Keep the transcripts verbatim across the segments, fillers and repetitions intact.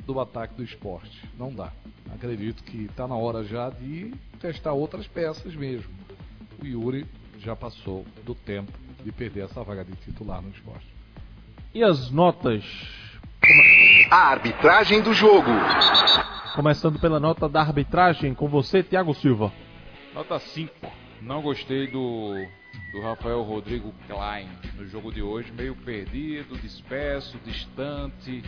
do ataque do Sport. Não dá. Acredito que está na hora já de testar outras peças mesmo. O Yuri já passou do tempo de perder essa vaga de titular no Sport. E as notas? A arbitragem do jogo. Começando pela nota da arbitragem, com você, Thiago Silva. Nota cinco. Não gostei do, do Rafael Rodrigo Klein no jogo de hoje. Meio perdido, disperso, distante.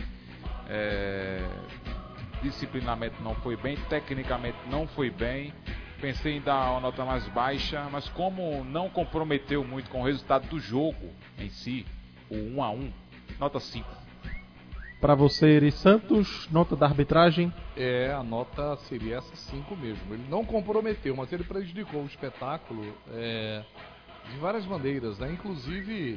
É, disciplinamento não foi bem, tecnicamente não foi bem. Pensei em dar uma nota mais baixa, mas como não comprometeu muito com o resultado do jogo em si, o um a um, nota cinco. Para você, Eri Santos, nota da arbitragem? É, a nota seria essa cinco mesmo. Ele não comprometeu, mas ele prejudicou o espetáculo é, de várias maneiras, né? Inclusive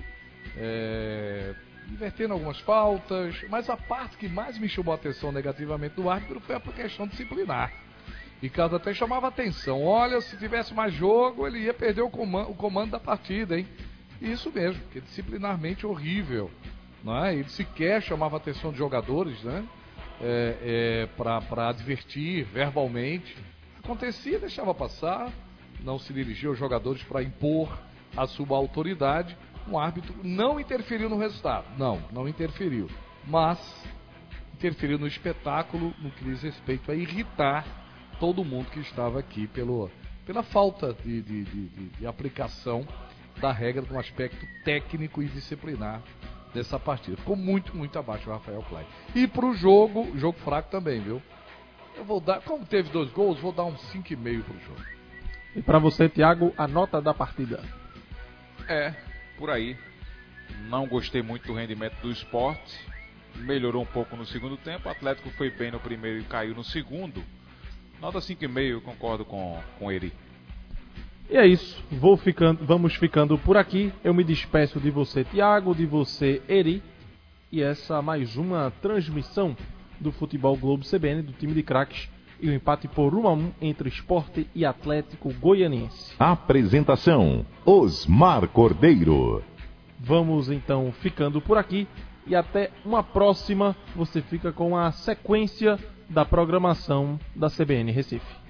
é, invertendo algumas faltas, mas a parte que mais me chamou a atenção negativamente do árbitro foi a questão disciplinar. Ricardo até chamava atenção, olha, se tivesse mais jogo, ele ia perder o comando, o comando da partida, hein? Isso mesmo, que é disciplinarmente horrível. Não é? Ele sequer chamava a atenção de jogadores, né? É, é, para advertir verbalmente. Acontecia, deixava passar, não se dirigia aos jogadores para impor a sua autoridade. Um árbitro não interferiu no resultado, não, não interferiu, mas interferiu no espetáculo, no que diz respeito a irritar todo mundo que estava aqui pelo, pela falta de, de, de, de aplicação da regra no aspecto técnico e disciplinar dessa partida. Ficou muito, muito abaixo o Rafael Klein. E pro jogo, jogo fraco também, viu? Eu vou dar, como teve dois gols, vou dar um cinco e meio pro jogo. E para você, Thiago, a nota da partida? É, por aí. Não gostei muito do rendimento do Sport. Melhorou um pouco no segundo tempo. O Atlético foi bem no primeiro e caiu no segundo. Nota cinco e meio, concordo com, com ele. E é isso, Vou ficando, vamos ficando por aqui. Eu me despeço de você, Thiago, de você, Eri. E essa mais uma transmissão do Futebol Globo C B N, do time de craques. E o empate por um a um entre Sport e Atlético Goianiense. Apresentação: Osmar Cordeiro. Vamos então ficando por aqui. E até uma próxima. Você fica com a sequência da programação da C B N Recife.